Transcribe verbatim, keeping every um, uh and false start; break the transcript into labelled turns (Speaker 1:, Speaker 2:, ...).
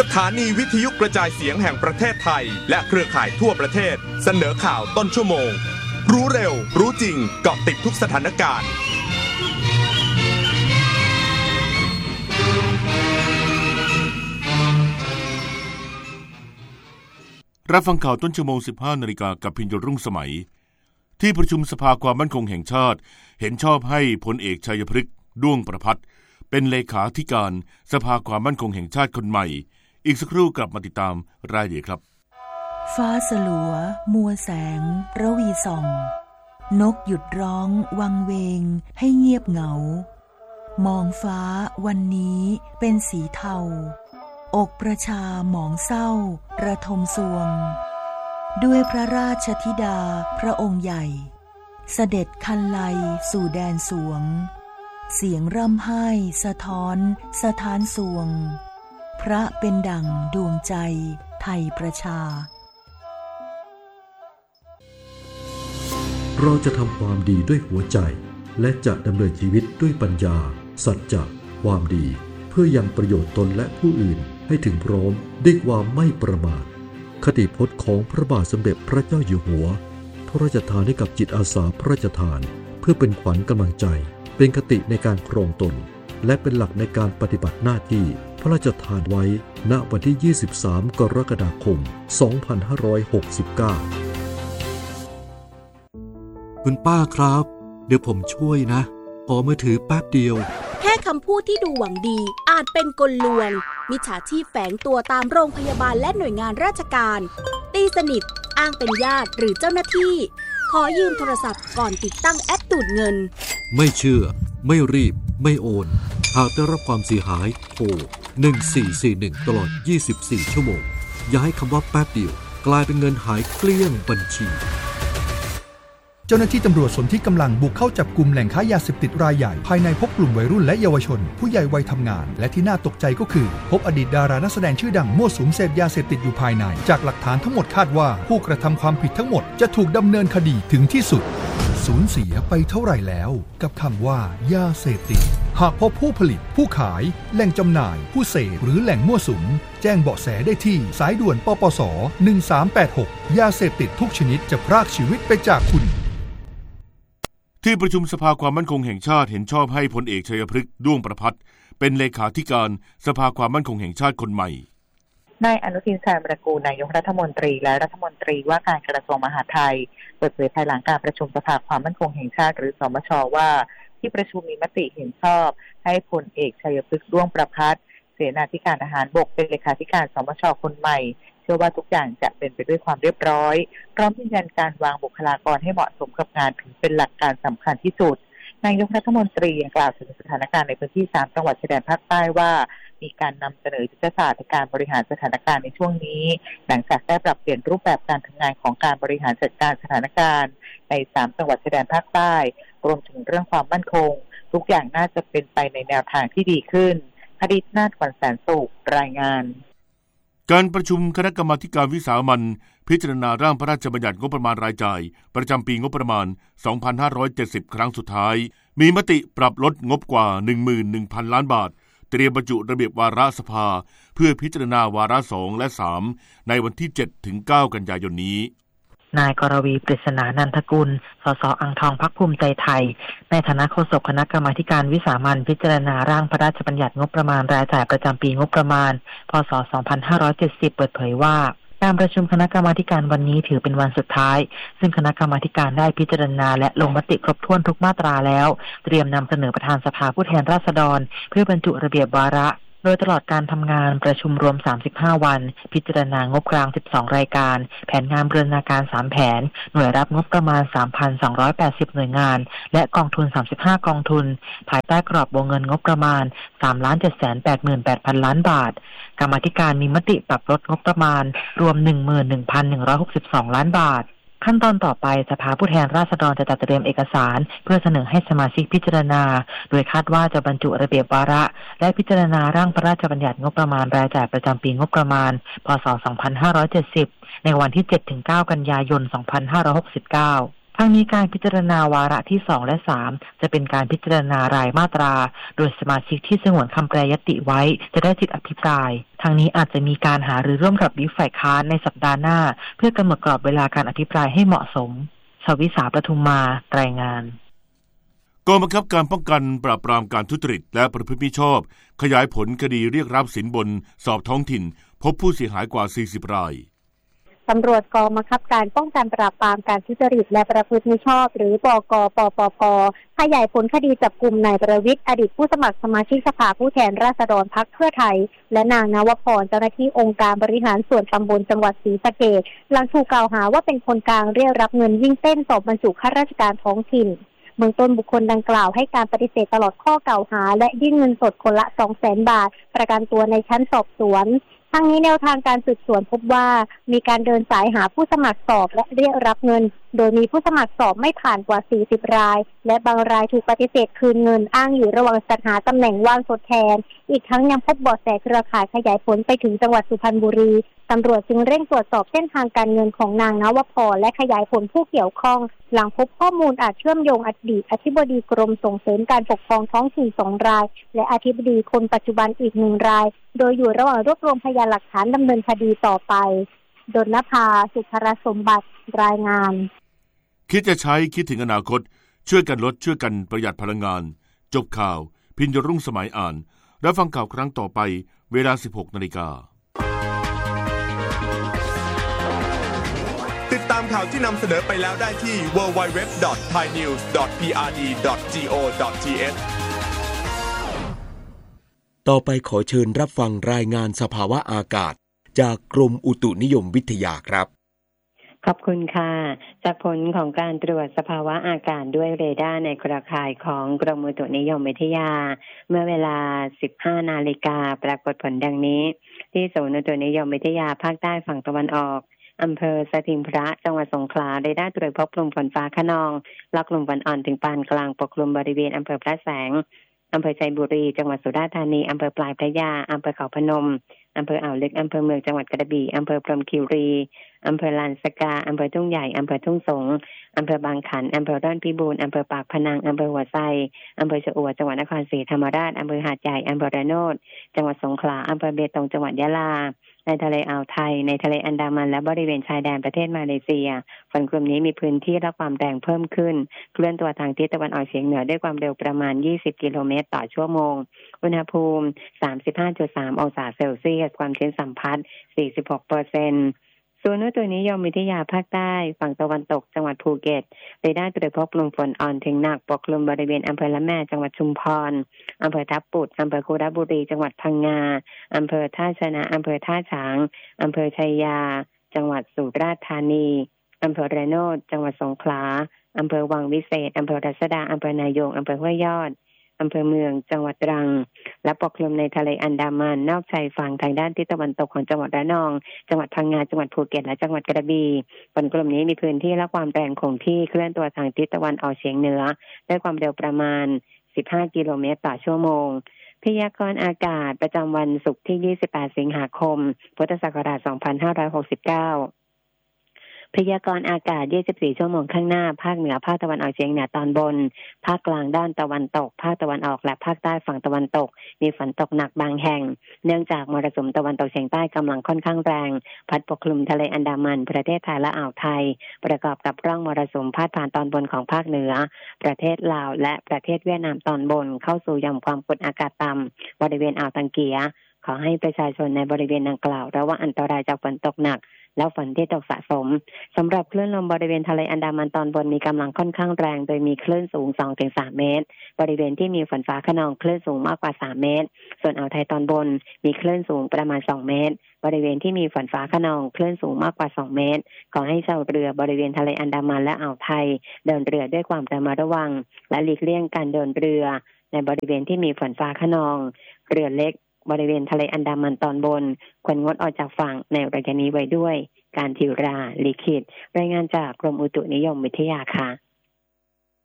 Speaker 1: สถานีวิทยุกระจายเสียงแห่งประเทศไทยและเครือข่ายทั่วประเทศเสนอข่าวต้นชั่วโมงรู้เร็วรู้จริงเกาะติดทุกสถานการณ์
Speaker 2: รับฟังข่าวต้นชั่วโมง สิบห้านาฬิกา กับพิญญรุ่งสมัยที่ประชุมสภาความมั่นคงแห่งชาติเห็นชอบให้พลเอกชัยพฤกษ์ด้วงประภัตรเป็นเลขาธิการสภาความมั่นคงแห่งชาติคนใหม่อีกสักครู่กลับมาติดตามรายละเอียดครับ
Speaker 3: ฟ้าสลัวมัวแสงระวีส่องนกหยุดร้องวังเวงให้เงียบเหงามองฟ้าวันนี้เป็นสีเทาอกประชาหมองเศร้าระทมสวงด้วยพระราชธิดาพระองค์ใหญ่เสด็จคันไลสู่แดนสวงเสียงร่ำไห้สะท้อนสะท้านสวงพระเป็นดั่งดวงใจไทยประชา
Speaker 4: เราจะทำความดีด้วยหัวใจและจะดำเนินชีวิตด้วยปัญญาสัจจะความดีเพื่อยังประโยชน์ตนและผู้อื่นให้ถึงพร้อมด้วยความไม่ประมาทคติพจน์ของพระบาทสมเด็จพระเจ้าอยู่หัวพระราชทานให้กับจิตอาสาพระราชทานเพื่อเป็นขวัญกำลังใจเป็นคติในการครองตนและเป็นหลักในการปฏิบัติหน้าที่พระราชทานไว้ณวันที่ยี่สิบสามกรกฎาคมสองพันห้าร้อยหกสิบเก้าคุณป้าครับเดี๋ยวผมช่วยนะขอมือถือแป๊บเดียว
Speaker 5: แค่คำพูดที่ดูหวังดีอาจเป็นกลลวงมิจฉาชีพแฝงตัวตามโรงพยาบาลและหน่วยงานราชการตีสนิทอ้างเป็นญาติหรือเจ้าหน้าที่ขอยืมโทรศัพท์ก่อนติดตั้งแอปดูดเงิน
Speaker 4: ไม่เชื่อไม่รีบไม่โอนหากได้รับความเสียหายโทรหนึ่งสี่สี่หนึ่งตลอดยี่สิบสี่ชั่วโมงอย่าให้คำว่าแป๊บเดียวกลายเป็นเงินหายเกลี้ยงบัญชี
Speaker 6: เจ้าหน้าที่ตำรวจสนที่กำลังบุกเข้าจับกลุ่มแหล่งค้ายาเสพติดรายใหญ่ภายในพบกลุ่มวัยรุ่นและเยาวชนผู้ใหญ่วัยทำงานและที่น่าตกใจก็คือพบอดีตดารานักแสดงชื่อดังมั่วสุมเสพยาเสพติดอยู่ภายในจากหลักฐานทั้งหมดคาดว่าผู้กระทำความผิดทั้งหมดจะถูกดำเนินคดีถึงที่สุดสูญเสียไปเท่าไหร่แล้วกับคำว่ายาเสพติดหากพบผู้ผลิตผู้ขายแหล่งจำหน่ายผู้เสพหรือแหล่งมั่วสุมแจ้งเบาะแสได้ที่สายด่วนปปสหนึ่งสามแปดหกยาเสพติดทุกชนิดจะพรากชีวิตไปจากคุณ
Speaker 2: ที่ประชุมสภาความมั่นคงแห่งชาติเห็นชอบให้พลเอกชัยพฤกษ์ด้วงประภัตรเป็นเลขาธิการสภาความมั่นคงแห่งชาติคนใหม่
Speaker 7: นายอนุทินชาญวิรากูลนายกรัฐมนตรีและรัฐมนตรีว่าการกระทรวงมหาดไทยเปิดเผยภายหลังการประชุมสภาความมั่นคงแห่งชาติหรือสมช.ว่าที่ประชุมมีมติเห็นชอบให้พลเอกชัยพฤกษ์ด้วงประภัตรเสนาธิการทหารบกเป็นเลขาธิการสมช.คนใหม่เชื่อว่าทุกอย่างจะเป็นไปด้วยความเรียบร้อยพร้อมยืนยันการวางบุคลากรให้เหมาะสมกับงานถือเป็นหลักการสำคัญที่สุดนายกรัฐมนตรียังกล่าวถึงสถานการณ์ในพื้นที่สามจังหวัดชายแดนภาคใต้ว่ามีการนำเสนอยุทธศาสตร์ในการบริหารสถานการณ์ในช่วงนี้หลังจากได้ปรับเปลี่ยนรูปแบบการทำงานของการบริหารจัดการสถานการณ์ในสามจังหวัดชายแดนภาคใต้รวมถึงเรื่องความมั่นคงทุกอย่างน่าจะเป็นไปในแนวทางที่ดีขึ้นคดิษฐ์นาฏ ขวัญแสนสุขรายงาน
Speaker 2: การประชุมคณะกรรมาการวิสามัญพิจารณาร่างพระราชบัญญัติงบประมาณรายจ่ายประจำปีงบประมาณสองพันห้าร้อยเจ็ดสิบครั้งสุดท้ายมีมติปรับลดงบกว่า หนึ่งหมื่นหนึ่งพัน ล้านบาทเตรียมบรรจุระเบียบวาระสภาเพื่อพิจารณาวาระสองและสามในวันที่เจ็ดถึงเก้ากันยายนนี้
Speaker 8: นายกรวีปริศนานันทกุลสสอ่างทองพรรคภูมิใจไทยในฐานะโฆษกคณะกรรมาการวิสามัญพิจารณาร่างพระราชบัญญัติงบประมาณรายจ่ายประจำปีงบประมาณพ.ศ. สองพันห้าร้อยเจ็ดสิบเปิดเผยว่าการประชุมคณะกรรมาการวันนี้ถือเป็นวันสุดท้ายซึ่งคณะกรรมาการได้พิจารณาและลงมติครบถ้วนทุกมาตราแล้วเตรียมนำเสนอประธานสภาผู้แทนราษฎรเพื่อบรรจุระเบียบวาระโดยตลอดการทำงานประชุมรวมสามสิบห้าวันพิจารณางบกลางสิบสองรายการแผนงานบูรณาการสามแผนหน่วยรับงบประมาณ สามพันสองร้อยแปดสิบ หน่วยงานและกองทุนสามสิบห้ากองทุนภายใต้กรอบวงเงินงบประมาณ สามล้านเจ็ดแสนแปดหมื่นแปดพัน ล้านบาทกรรมาธิการมีมติปรับลดงบประมาณรวม หนึ่งหมื่นหนึ่งพันหนึ่งร้อยหกสิบสอง ล้านบาทขั้นตอนต่อไปสภาผู้แทนราษฎรจะจัดเตรียมเอกสารเพื่อเสนอให้สมาชิกพิจารณาโดยคาดว่าจะบรรจุระเบียบวาระและพิจารณาร่างพระราชบัญญัติงบประมาณรายจ่ายประจำปีงบประมาณพ.ศ. สองพันห้าร้อยเจ็ดสิบในวันที่ เจ็ดถึงเก้า กันยายน สองพันห้าร้อยหกสิบเก้าทั้งนี้การพิจารณาวาระที่สองและสามจะเป็นการพิจารณารายมาตราโดยสมาชิกที่สงวนคำแปรยติไว้จะได้สิทธิอภิปรายทางนี้อาจจะมีการหารือร่วมกับวิปฝ่ายค้านในสัปดาห์หน้าเพื่อกำหนดกรอบเวลาการอภิปรายให้เหมาะสมชวิสาประทุมมารายงาน
Speaker 2: กองบังคับการป้องกันปราบปรามการทุจริตและประพฤติมิชอบขยายผลคดีเรียกรับสินบนสอบท้องถิ่นพบผู้เสียหายกว่าสี่สิบราย
Speaker 9: ตำรวจกองบังคับการป้องกันปราบปรามการทุจริตและประพฤติมิชอบหรือปกปปปขยายผลคดีจับกุมนายประวิตรอดีตผู้สมัครสมาชิกสภาผู้แทนราษฎรพรรคเพื่อไทยและนางนวพรเจ้าหน้าที่องค์การบริหารส่วนตำบลจังหวัดศรีสะเกษหลังถูกกล่าวหาว่าเป็นคนกลางเรียกรับเงินวิ่งเต้นสอบบรรจุข้าราชการท้องถิ่นเบื้องต้นบุคคลดังกล่าวให้การปฏิเสธตลอดข้อกล่าวหาและยื่นเงินสดคนละ สองแสน บาทประกันตัวในชั้นสอบสวนทั้งนี้แนวทางการสืบสวนพบว่ามีการเดินสายหาผู้สมัครสอบและเรียกรับเงินโดยมีผู้สมัครสอบไม่ผ่านกว่าสี่สิบรายและบางรายถูกปฏิเสธคืนเงินอ้างอยู่ระหว่างจัดหาตำแหน่งว่างทดแทนอีกทั้งยังพบเบาะแสเครือข่ายขยายผลไปถึงจังหวัดสุพรรณบุรีตำรวจจึงเร่งตรวจสอบเส้นทางการเงินของนางนวพรและขยายผลผู้เกี่ยวข้องหลังพบข้อมูลอาจเชื่อมโยงอดีตอธิบดีกรมส่งเสริมการปกครองท้องถิ่นสองรายและอธิบดีคนปัจจุบันอีกหนึ่งรายโดยอยู่ระหว่างรวบรวมพยานหลักฐานดำเนินคดีต่อไปดลนภาสุภรสมบัติรายงาน
Speaker 2: คิดจะใช้คิดถึงอนาคตช่วยกันลดช่วยกันประหยัดพลังงานจบข่าวพิญญรุ่งสมัยอ่านรับฟังข่าวครั้งต่อไปเวลา สิบหกนาฬิกา
Speaker 1: ติดตามข่าวที่นำเสนอไปแล้วได้ที่ ดับเบิลยู ดับเบิลยู ดับเบิลยู ดอท ไทยนิวส์ ดอท พี อาร์ ดี ดอท จี โอ ดอท ที เอช
Speaker 10: ต่อไปขอเชิญรับฟังรายงานสภาวะอากาศจากกรมอุตุนิยมวิทยาครับ
Speaker 11: ขอบคุณค่ะจากผลของการตรวจสภาวะอากาศด้วยเรดาร์ในเครือข่ายของกรมอุตุนิยมวิทยาเมื่อเวลา สิบห้านาฬิกาปรากฏผลดังนี้ที่ศูนย์อุตุนิยมวิทยาภาคใต้ฝั่งตะวันออกอำเภอสถิงพระจังหวัดสงขลาเรดาร์ตรวจพบกลุ่มฝนฟ้าคะนองและกลุ่มฝนอ่อนถึงปานกลางปกคลุมบริเวณอำเภอพระแสงอำเภอชัยบุรีจังหวัดสุราษฎร์ธานีอำเภอปลายพระยาอำเภอเขาพนมอำเภออ่าวลึกอำเภอเมืองจังหวัดกระบี่อำเภอพรหมคีรีอำเภอลานสกาอำเภอทุ่งใหญ่อำเภอทุ่งสงอำเภอบางขันอำเภอร่อนพิบูลอำเภอปากพนังอำเภอหัวไซอำเภอชะอวดจังหวัดนครศรีธรรมราชอำเภอหาดใหญ่อำเภอระโนดจังหวัดสงขลาอำเภอเบตงจังหวัดยะลาในทะเลอ่าวไทยในทะเลอันดามันและบริเวณชายแดนประเทศมาเลเซียฝนกลุ่มนี้มีพื้นที่และความแรงเพิ่มขึ้นเคลื่อนตัวทางทิศตะวันออกเฉียงเหนือด้วยความเร็วประมาณยี่สิบกิโลเมตรต่อชั่วโมงอุณหภูมิ สามสิบห้าจุดสาม องศาเซลเซียสความชื้นสัมพัทธ์ สี่สิบหกเปอร์เซ็นต์ศูนย์อุตุนิยมวิทยาภาคใต้ฝั่งตะวันตกจังหวัดภูเก็ตเรดาร์ตรวจพบกลุ่มฝนอ่อนถึงหนักปกคลุมบริเวณอำเภอละแม่จังหวัดชุมพรอำเภอทับปุดอำเภอคุระบุรีจังหวัดพังงาอำเภอท่าชนะอำเภอท่าฉางอำเภอชัยยาจังหวัดสุราษฎร์ธานีอำเภอระโนดจังหวัดสงขลาอำเภอวังวิเศษอำเภอรัศดาอำเภอนายงอำเภอห้วยยอดอำเภอเมืองจังหวัดตรังและปกคลุมในทะเลอันดามันนอกชายฝั่งทางด้านทิศตะวันตกของจังหวัดระนองจังหวัดพังงาจังหวัดภูเก็ตและจังหวัดกระบี่ฝนกลุ่มนี้มีพื้นที่และความแรงคงที่เคลื่อนตัวทางทิศตะวันออกเฉียงเหนือด้วยความเร็วประมาณสิบห้ากิโลเมตรต่อชั่วโมงพยากรณ์อากาศประจำวันศุกร์ที่ยี่สิบแปดสิงหาคมพุทธศักราชสองพันห้าร้อยหกสิบเก้าพยากรณ์อากาศยี่สิบสี่ชั่วโมงข้างหน้าภาคเหนือภาคตะวันออกเฉียงเหนือตอนบนภาคกลางด้านตะวันตกภาคตะวันออกและภาคใต้ฝั่งตะวันตกมีฝนตกหนักบางแห่งเนื่องจากมรสุมตะวันตกเฉียงใต้กำลังค่อนข้างแรงพัดปกคลุมทะเลอันดามันประเทศไทยและอ่าวไทยประกอบกับร่องมรสุมพาดผ่านตอนบนของภาคเหนือประเทศลาวและประเทศเวียดนามตอนบนเข้าสู่หย่อมความกดอากาศต่ำบริเวณอ่าวตังเกียขอให้ประชาชนในบริเวณดังกล่าวระวังอันตรายจากฝนตกหนักแล้วฝนที่ตกสะสมสำหรับคลื่นลมบริเวณทะเลอันดามันตอนบนมีกำลังค่อนข้างแรงโดยมีคลื่นสูง สองถึงสาม เมตรบริเวณที่มีฝนฟ้าคะนองคลื่นสูงมากกว่าสามเมตรส่วนอ่าวไทยตอนบนมีคลื่นสูงประมาณสองเมตรบริเวณที่มีฝนฟ้าคะนองคลื่นสูงมากกว่าสองเมตรขอให้ชาวเรือบริเวณทะเลอันดามันและอ่าวไทยเดินเรือด้วยความระมัดระวังและหลีกเลี่ยงการเดินเรือในบริเวณที่มีฝนฟ้าคะนองเรือเล็กบริเวณทะเลอันดามันตอนบนควรงดออกจากฝั่งในระยะนี้ไว้ด้วยการทิวราลิขิตรายงานจากกรมอุตุนิยมวิทยาค่ะ